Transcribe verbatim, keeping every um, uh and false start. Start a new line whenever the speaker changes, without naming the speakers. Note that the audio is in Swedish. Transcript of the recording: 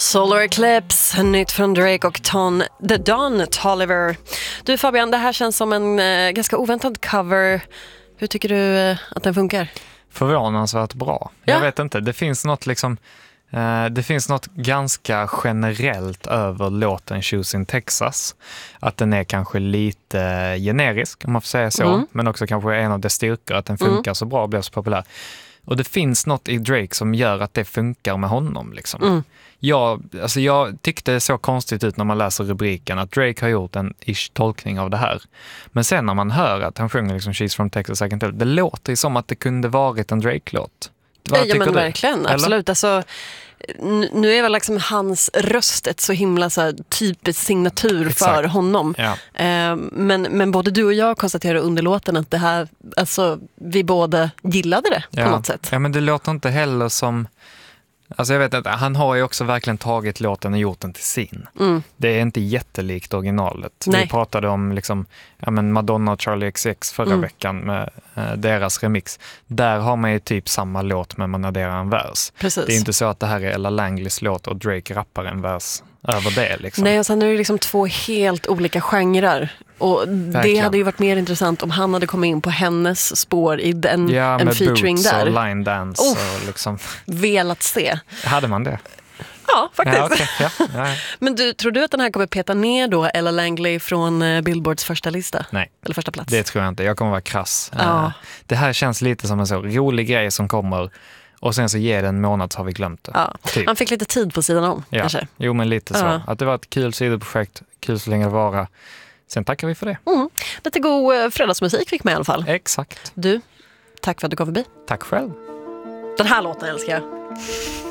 Solar Eclipse, nytt från Drake och Ton The Don Toliver. Du Fabian, det här känns som en eh, ganska oväntad cover. Hur tycker du eh, att den funkar?
Förvånansvärt bra.
Ja.
Jag vet inte, det finns något liksom eh, det finns något ganska generellt över låten Choosing Texas. Att den är kanske lite generisk, om man får säga så. Mm. Men också kanske en av dess styrkor, att den funkar mm. så bra och blir så populär. Och det finns något i Drake som gör att det funkar med honom. Liksom. Mm. Jag, alltså jag tyckte det så konstigt ut när man läser rubriken att Drake har gjort en ish tolkning av det här. Men sen när man hör att han sjunger liksom She's from Texas, I can tell, det låter som att det kunde varit en Drake-låt.
Vad ja, men du? Verkligen, eller? Absolut. Alltså, nu är väl liksom hans röst ett så himla så här, typisk signatur Exakt. För honom. Ja. Eh, men, men både du och jag konstaterar under låten att det här, alltså, vi båda gillade det
ja.
på något sätt.
Ja, men det låter inte heller som... Alltså jag vet att han har ju också verkligen tagit låten och gjort den till sin. Mm. Det är inte jättelikt originalet. Nej. Vi pratade om liksom, ja men Madonna och Charlie X C X förra mm. veckan med eh, deras remix. Där har man ju typ samma låt men man adderar en vers.
Precis.
Det är inte så att det här är Ella Langleys låt och Drake rappar en vers över det. Liksom.
Nej, och sen är det liksom två helt olika genrer. Och verkligen. Det hade ju varit mer intressant om han hade kommit in på hennes spår i den,
ja,
en featuring där.
Ja, med och line dance. Oh, och liksom...
Velat se.
Hade man det?
Ja, faktiskt.
Ja, okay. ja, ja.
Men du, tror du att den här kommer peta ner då Ella Langley från uh, Billboards första lista?
Nej.
Eller första plats?
Det tror jag inte. Jag kommer vara krass.
Ja.
Uh, det här känns lite som en så rolig grej som kommer och sen så ger det en månad så har vi glömt det.
Ja. Typ. Han fick lite tid på sidan om,
ja.
kanske.
Jo, men lite så.
Ja.
Att det var ett kul sidoprojekt, kul så länge det vara. Sen tackar vi för det.
Mm. Lite god uh, fredagsmusik fick med i alla fall.
Exakt.
Du, tack för att du kom förbi.
Tack själv.
Den här låten älskar jag.